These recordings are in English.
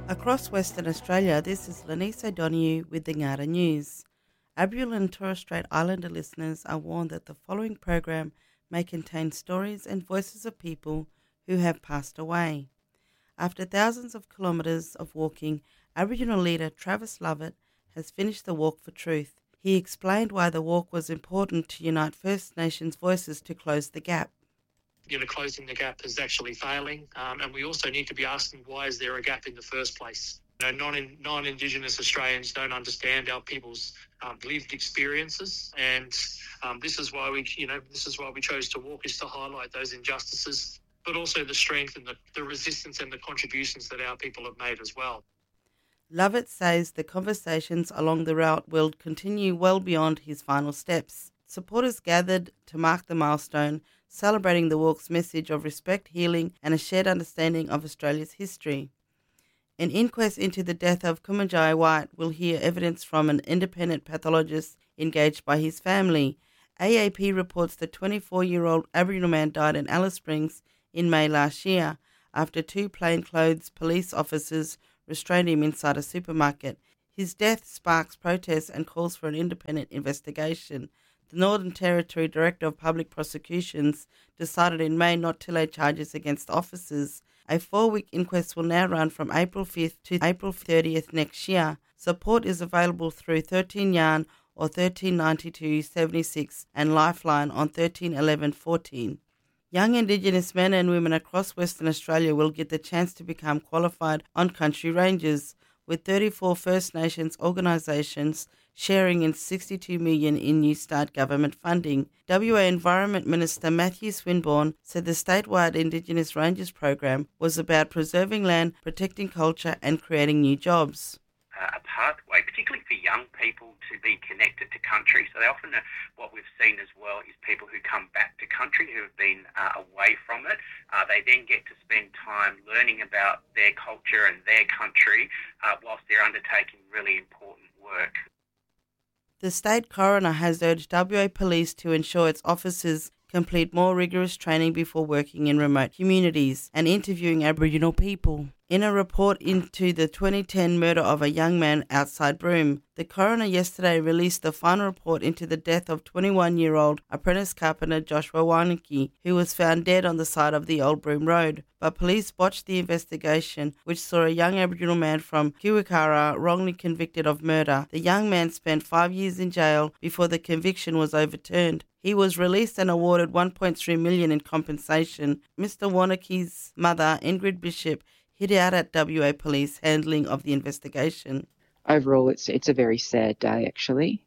Across Western Australia, this is Lenice O'Donoghue with the Ngara News. Aboriginal and Torres Strait Islander listeners are warned that the following program may contain stories and voices of people who have passed away. After thousands of kilometres of walking, Aboriginal leader Travis Lovett has finished the Walk for Truth. He explained why the walk was important to unite First Nations voices to close the gap. Closing the gap is actually failing, and we also need to be asking why is there a gap in the first place. Non-Indigenous Australians don't understand our people's lived experiences, and this is why we chose to walk, is to highlight those injustices, but also the strength and the resistance and the contributions that our people have made as well. Lovett says the conversations along the route will continue well beyond his final steps. Supporters gathered to mark the milestone, celebrating the walk's message of respect, healing and a shared understanding of Australia's history. An inquest into the death of Kumanjai White will hear evidence from an independent pathologist engaged by his family. AAP reports the 24-year-old Aboriginal man died in Alice Springs in May last year after two plainclothes police officers restrained him inside a supermarket. His death sparks protests and calls for an independent investigation. The Northern Territory Director of Public Prosecutions decided in May not to lay charges against officers. A 4-week inquest will now run from April 5th to April 30th next year. Support is available through 13 Yarn or 1392 76 and Lifeline on 13 11 14. Young Indigenous men and women across Western Australia will get the chance to become qualified on-country rangers, with 34 First Nations organisations sharing in $62 million in New Start government funding. WA Environment Minister Matthew Swinburne said the statewide Indigenous Rangers program was about preserving land, protecting culture and creating new jobs. A pathway, particularly for young people, to be connected to country. So they often, what we've seen as well is people who come back to country who have been away from it. They then get to spend time learning about their culture and their country whilst they're undertaking really important work. The State Coroner has urged WA Police to ensure its officers complete more rigorous training before working in remote communities and interviewing Aboriginal people. In a report into the 2010 murder of a young man outside Broome, the coroner yesterday released the final report into the death of 21-year-old apprentice carpenter Joshua Weineke, who was found dead on the side of the Old Broome Road. But police botched the investigation, which saw a young Aboriginal man from Kiwikara wrongly convicted of murder. The young man spent 5 years in jail before the conviction was overturned. He was released and awarded $1.3 million in compensation. Mr. Weineke's mother, Ingrid Bishop, hit out at WA Police handling of the investigation. Overall, it's a very sad day, actually,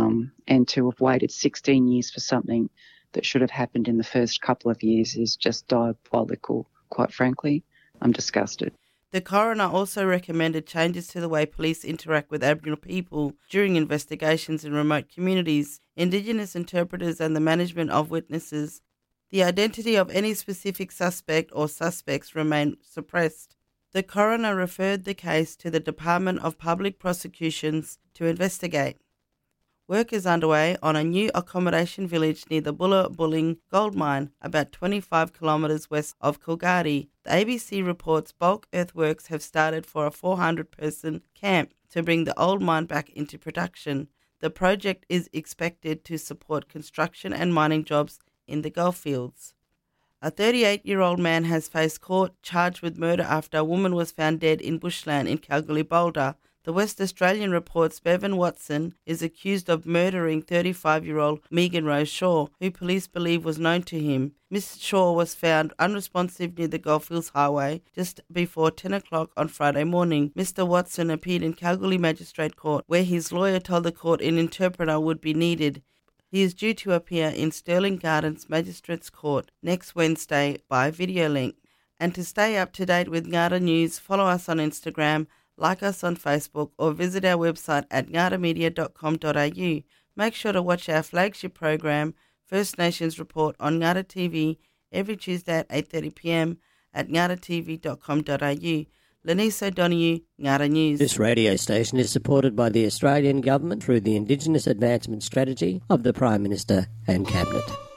and to have waited 16 years for something that should have happened in the first couple of years is just diabolical, quite frankly. I'm disgusted. The coroner also recommended changes to the way police interact with Aboriginal people during investigations in remote communities, Indigenous interpreters and the management of witnesses. The identity of any specific suspect or suspects remain suppressed. The coroner referred the case to the Department of Public Prosecutions to investigate. Work is underway on a new accommodation village near the Bulla-Bulling gold mine, about 25 kilometres west of Coolgardie. The ABC reports bulk earthworks have started for a 400-person camp to bring the old mine back into production. The project is expected to support construction and mining jobs in the goldfields. A 38-year-old man has faced court charged with murder after a woman was found dead in bushland in Kalgoorlie-Boulder. The West Australian reports Bevan Watson is accused of murdering 35-year-old Megan Rose Shaw, who police believe was known to him. Miss Shaw was found unresponsive near the Goldfields Highway just before 10 o'clock on Friday morning. Mr. Watson appeared in Kalgoorlie Magistrate Court, where his lawyer told the court an interpreter would be needed. He is due to appear in Stirling Gardens Magistrates Court next Wednesday by video link. And to stay up to date with Ngara News, follow us on Instagram, like us on Facebook, or visit our website at ngaramedia.com.au. Make sure to watch our flagship program, First Nations Report, on Ngara TV every Tuesday at 8:30 p.m. at ngaratv.com.au. Lenice O'Donoghue, Ngara News. This radio station is supported by the Australian Government through the Indigenous Advancement Strategy of the Prime Minister and Cabinet.